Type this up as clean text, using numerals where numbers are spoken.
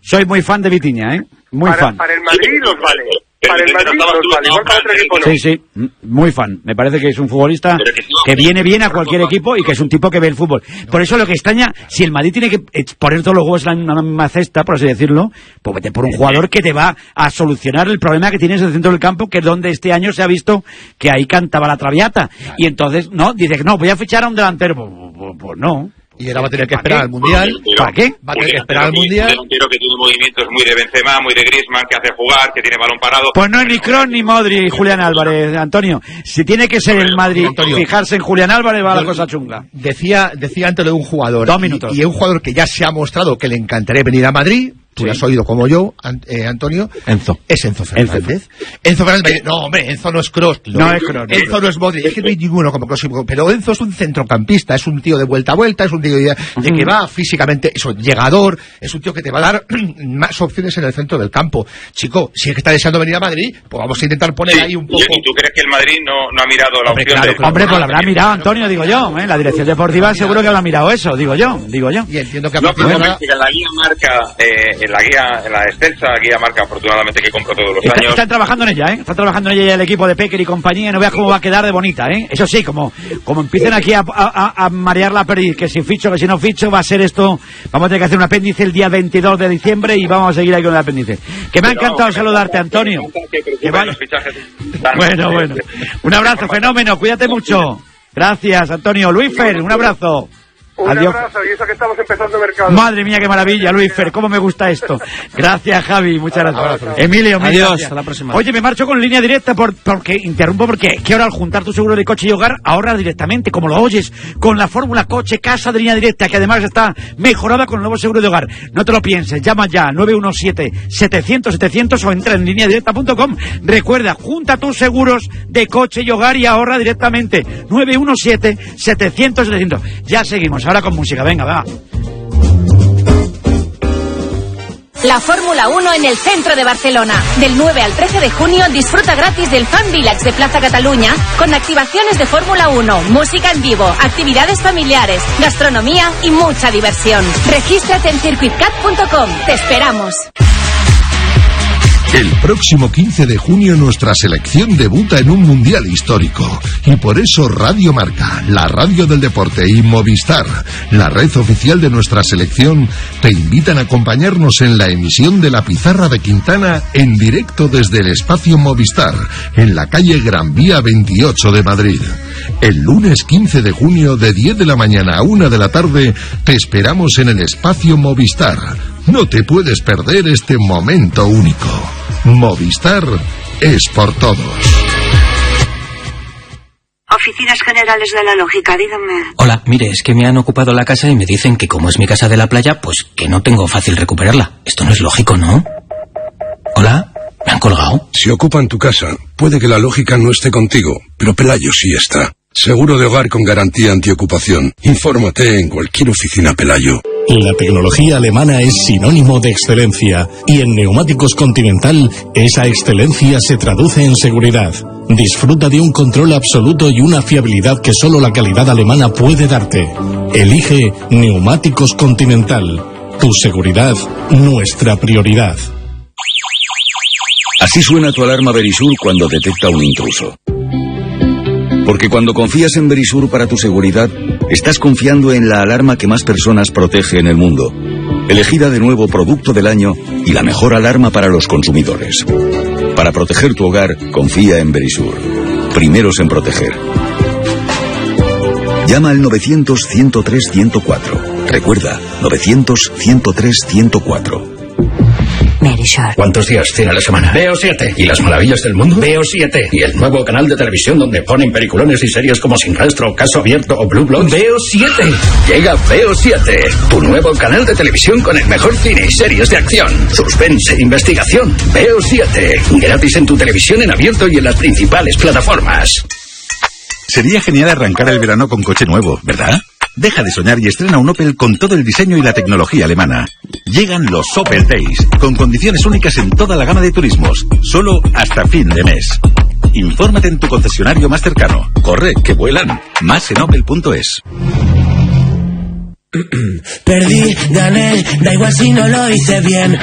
Soy muy fan de Vitinha, muy fan. Para el Madrid los vale. Para el Madrid los vale, igual para otro equipo no. Sí, muy fan. Me parece que es un futbolista que viene bien a cualquier equipo y que es un tipo que ve el fútbol. Por eso lo que extraña, si el Madrid tiene que poner todos los huevos en la misma cesta, por así decirlo, pues vete por un jugador que te va a solucionar el problema que tienes en el centro del campo, que es donde este año se ha visto que ahí cantaba la Traviata. Y entonces, dice que no, voy a fichar a un delantero. Pues no. Y ahora va a tener que esperar al Mundial. ¿Para qué? Va a tener que esperar al Mundial. Un tiro que tiene movimientos muy de Benzema, muy de Griezmann, que hace jugar, que tiene balón parado. Pues no es ni Kroos ni Modric y Julián Álvarez, Antonio. Si tiene que ser el Madrid fijarse en Julián Álvarez, va la cosa chunga. Decía antes de un jugador. 2 minutos. Y un jugador que ya se ha mostrado que le encantaría venir a Madrid. Tú lo has oído como yo, Antonio. Enzo. Es Enzo Fernández. Enzo Fernández. No, hombre, Enzo no es Kroos. No es Kroos. Enzo no es Modric. Es que no hay ninguno como Kroos. Pero Enzo es un centrocampista. Es un tío de vuelta a vuelta. Es un tío de que va físicamente. Es un llegador. Es un tío que te va a dar más opciones en el centro del campo. Chico, si es que está deseando venir a Madrid, pues vamos a intentar poner ahí un poco. ¿Y tú crees que el Madrid no ha mirado la opción? Hombre, pues lo habrá mirado, Antonio, digo yo. La dirección deportiva seguro que habrá mirado eso, digo yo. Y entiendo que a partir de ahora... En la guía marca, en la extensa guía marca, afortunadamente, que compro todos los años. Están trabajando en ella, Están trabajando en ella el equipo de Pecker y compañía. No veas cómo va a quedar de bonita, Eso sí, como empiecen aquí a marear la perdiz, que si ficho, que si no ficho, va a ser esto. Vamos a tener que hacer un apéndice el día 22 de diciembre y vamos a seguir ahí con el apéndice. Que me ha encantado saludarte, Antonio. Bueno. Un abrazo, fenómeno. Cuídate mucho. Gracias, Antonio. Luis Fer, un abrazo. Adiós. Abrazo, y eso que estamos empezando mercado. Madre mía, qué maravilla, Luis Fer, cómo me gusta esto. Gracias, Javi, muchas gracias. Emilio, adiós, gracias. hasta la próxima. Oye, me marcho con línea directa porque interrumpo porque que ahora al juntar tu seguro de coche y hogar ahorras directamente, como lo oyes, con la fórmula coche casa de línea directa, que además está mejorada con el nuevo seguro de hogar. No te lo pienses, llama ya 917-700-700 o entra en lineadirecta.com. Recuerda, junta tus seguros de coche y hogar y ahorra directamente. 917-700-700. Ya seguimos. Ahora con música, venga, va. La Fórmula 1 en el centro de Barcelona. Del 9 al 13 de junio disfruta gratis del Fan Village de Plaza Cataluña con activaciones de Fórmula 1, música en vivo, actividades familiares, gastronomía y mucha diversión. Regístrate en circuitcat.com. Te esperamos. El próximo 15 de junio nuestra selección debuta en un mundial histórico. Y por eso Radio Marca, la radio del deporte, y Movistar, la red oficial de nuestra selección, te invitan a acompañarnos en la emisión de La Pizarra de Quintana en directo desde el espacio Movistar, en la calle Gran Vía 28 de Madrid. El lunes 15 de junio de 10 de la mañana a 1 de la tarde te esperamos en el espacio Movistar. No te puedes perder este momento único. Movistar es por todos. Oficinas Generales de la Lógica, díganme. Hola, mire, es que me han ocupado la casa y me dicen que como es mi casa de la playa, pues que no tengo fácil recuperarla. Esto no es lógico, ¿no? Hola, ¿me han colgado? Si ocupan tu casa, puede que la lógica no esté contigo, pero Pelayo sí está. Seguro de hogar con garantía antiocupación. Infórmate en cualquier oficina Pelayo. La tecnología alemana es sinónimo de excelencia y en Neumáticos Continental esa excelencia se traduce en seguridad. Disfruta de un control absoluto y una fiabilidad que solo la calidad alemana puede darte. Elige Neumáticos Continental. Tu seguridad, nuestra prioridad. Así suena tu alarma Verisur cuando detecta un intruso. Porque cuando confías en Verisur para tu seguridad, estás confiando en la alarma que más personas protege en el mundo. Elegida de nuevo Producto del Año y la mejor alarma para los consumidores. Para proteger tu hogar, confía en Verisur. Primeros en proteger. Llama al 900-103-104. Recuerda, 900-103-104. ¿Cuántos días tiene la semana? Veo 7. ¿Y las maravillas del mundo? Veo 7. ¿Y el nuevo canal de televisión donde ponen peliculones y series como Sin Rastro, Caso Abierto o Blue Bloods? Veo 7. Llega Veo 7, tu nuevo canal de televisión con el mejor cine y series de acción, suspense, investigación. Veo 7. Gratis en tu televisión en abierto y en las principales plataformas. Sería genial arrancar el verano con coche nuevo, ¿verdad? Deja de soñar y estrena un Opel con todo el diseño y la tecnología alemana. Llegan los Opel Days, con condiciones únicas en toda la gama de turismos, solo hasta fin de mes. Infórmate en tu concesionario más cercano. Corre, que vuelan. Más en opel.es. Perdí, gané, da igual si no lo hice bien.